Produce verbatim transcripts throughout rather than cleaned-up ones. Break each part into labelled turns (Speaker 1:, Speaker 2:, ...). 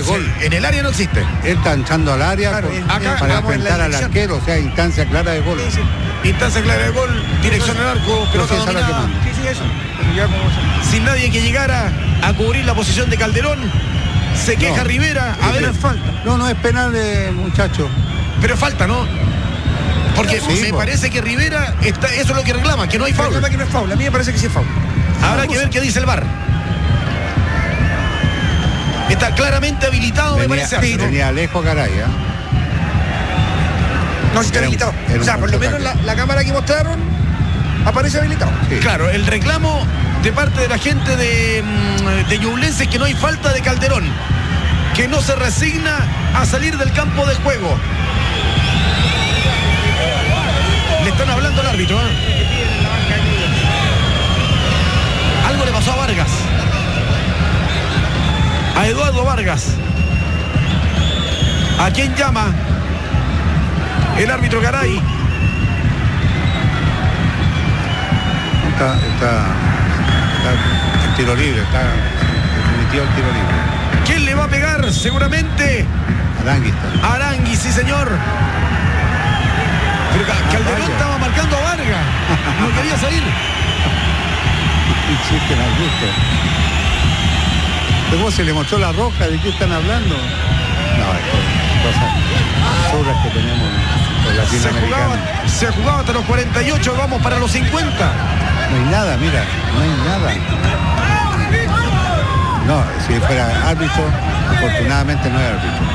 Speaker 1: gol.
Speaker 2: En el área no existe.
Speaker 1: Él está entrando al área
Speaker 2: Claro,
Speaker 1: por,
Speaker 2: en- acá
Speaker 1: para
Speaker 2: vamos en la
Speaker 1: enfrentar al
Speaker 2: dirección.
Speaker 1: arquero, o sea, instancia clara de gol.
Speaker 2: Sí, sí. Instancia clara de gol, dirección al arco, pelota
Speaker 1: sí, esa es la que
Speaker 2: dominada.
Speaker 1: manda.
Speaker 2: Sí, sí, eso. Pero ya como- Sin nadie que llegara a cubrir la posición de Calderón. Se queja
Speaker 1: No.
Speaker 2: Rivera. A ver,
Speaker 1: no es falta. No, no es penal de muchacho.
Speaker 2: pero falta, ¿no? Porque
Speaker 1: Sí,
Speaker 2: me
Speaker 1: po.
Speaker 2: parece que Rivera está, eso es lo que reclama, que no hay foul.
Speaker 3: Reclama que no es foul. A mí me parece que sí es foul.
Speaker 2: Habrá que ver qué dice el V A R. Está claramente habilitado, me
Speaker 1: Venía,
Speaker 2: parece. ¿no?
Speaker 1: venía lejos Garay, ¿eh?
Speaker 3: No, sí está
Speaker 1: Era un-
Speaker 3: habilitado.
Speaker 1: era
Speaker 3: O sea,
Speaker 1: un
Speaker 3: por lo menos la,
Speaker 1: contraataque.
Speaker 3: la cámara que mostraron aparece habilitado.
Speaker 1: Sí.
Speaker 2: Claro, el reclamo de parte de la gente de, mm, de Ñublense es que no hay falta de Calderón, que no se resigna a salir del campo de juego. Le están hablando al árbitro, ¿eh? Algo le pasó a Vargas. A Eduardo Vargas. ¿A quién llama? El árbitro Garay.
Speaker 1: Está, está, está el tiro libre, está definitivo el tiro libre.
Speaker 2: ¿Quién le va a pegar? Seguramente
Speaker 1: Aranguista.
Speaker 2: Arangui, sí señor. Pero Ca- Calderón
Speaker 1: vaya.
Speaker 2: estaba marcando a Vargas. No quería salir.
Speaker 1: Existen al gusto. ¿Cómo se le mostró la roja? ¿De qué están hablando? No, es cosas sobras que tenemos los
Speaker 2: Se jugaba,
Speaker 1: latinoamericanos.
Speaker 2: se jugaba hasta los cuarenta y ocho, vamos para los cincuenta.
Speaker 1: No hay nada, mira, no hay nada. No, si fuera árbitro, afortunadamente no es árbitro.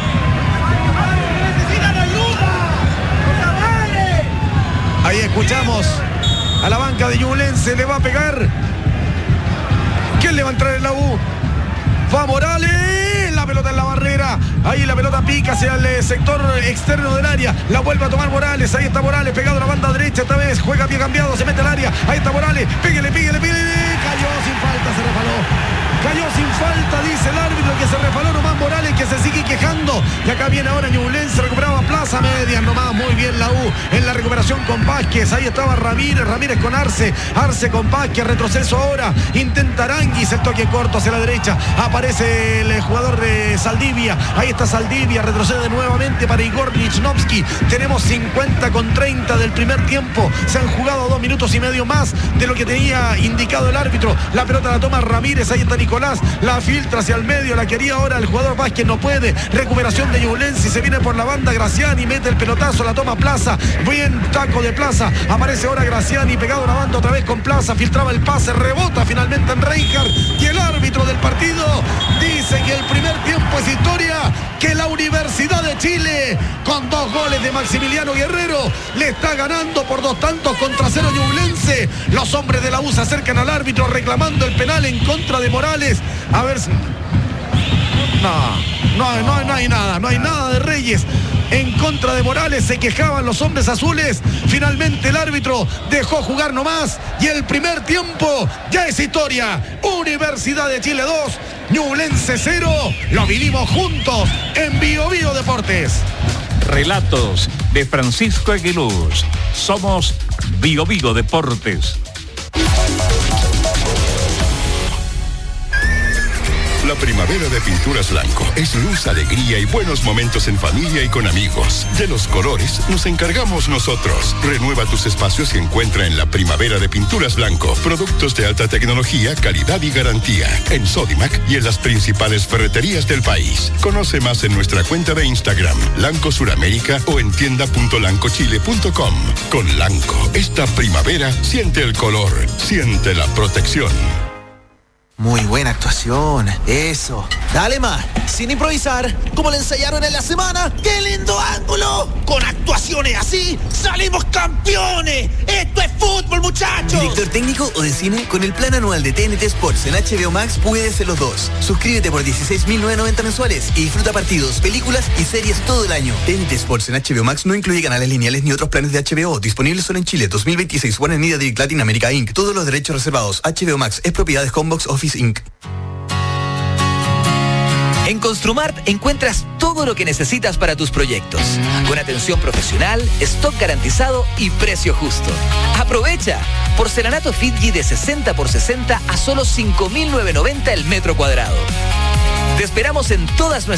Speaker 2: Ahí escuchamos a la banca de Ñublense, le va a pegar. ¿Quién le va a entrar en la U? Va Morales, la pelota en la barrera. Ahí la pelota pica hacia el eh, sector externo del área. La vuelve a tomar Morales. Ahí está Morales pegado a la banda derecha. Esta vez juega bien cambiado, se mete al área. Ahí está Morales. Píguele, píguele, píguele. Cayó sin falta, se refaló. Cayó sin falta, dice el árbitro, que se refaló nomás Morales, que se sigue quejando. Y acá viene ahora Ñublense, recuperaba Plaza Media nomás. Muy bien la U en la recuperación con Vázquez. Ahí estaba Ramírez, Ramírez con Arce. Arce con Vázquez, retroceso ahora. Intenta Aranguis, el toque corto hacia la derecha. Aparece el jugador de Saldivia. Ahí está Saldivia, retrocede nuevamente para Igor Lichnowsky. Tenemos cincuenta con treinta del primer tiempo. Se han jugado dos minutos y medio más de lo que tenía indicado el árbitro. La pelota la toma Ramírez, ahí está Nicolás, la filtra hacia el medio, la quería ahora el jugador Vázquez, no puede. Recuperación de Ñublense, se viene por la banda Graciani, mete el pelotazo, la toma Plaza. Bien taco de Plaza. Aparece ahora Graciani pegado a la banda otra vez con Plaza, filtraba el pase, rebota finalmente en Reinhardt. Y el árbitro del partido dice que el primer tiempo es historia, que la Universidad de Chile, con dos goles de Maximiliano Guerrero, le está ganando por dos tantos contra cero Ñublense. Los hombres de la U se acercan al árbitro reclamando el penal en contra de Morales. A ver si... No, no, no, no hay nada, no hay nada de Reyes. En contra de Morales se quejaban los hombres azules. Finalmente el árbitro dejó jugar nomás. Y el primer tiempo ya es historia. Universidad de Chile dos, Ñublense cero. Lo vivimos juntos en Bio Bio Deportes.
Speaker 4: Relatos de Francisco Aguiluz. Somos Bio Bio Deportes.
Speaker 5: La primavera de Pinturas Blanco es luz, alegría y buenos momentos en familia y con amigos. De los colores nos encargamos nosotros. Renueva tus espacios y encuentra en la primavera de Pinturas Blanco productos de alta tecnología, calidad y garantía. En Sodimac y en las principales ferreterías del país. Conoce más en nuestra cuenta de Instagram, Lanco Suramérica, o en tienda punto lancochile punto com. Con Lanco, esta primavera siente el color, siente la protección.
Speaker 6: Muy buena actuación, eso. Dale más, sin improvisar, como le ensayaron en la semana. ¡Qué lindo ángulo! Con actuaciones así, ¡salimos campeones! ¡Esto es fútbol, muchachos!
Speaker 7: ¿Director técnico o de cine? Con el plan anual de T N T Sports en H B O Max puedes ser los dos. Suscríbete por dieciséis mil novecientos noventa mensuales y disfruta partidos, películas y series todo el año. T N T Sports en H B O Max no incluye canales lineales ni otros planes de H B O. Disponibles solo en Chile. dos mil veintiséis. Warner Media Direct Latin America incorporated. Todos los derechos reservados. H B O Max es propiedad de Homebox Office incorporated.
Speaker 8: En Construmart encuentras todo lo que necesitas para tus proyectos, con atención profesional, stock garantizado y precio justo. ¡Aprovecha! Porcelanato Fidji de sesenta por sesenta a solo cinco mil novecientos noventa el metro cuadrado. Te esperamos en todas nuestras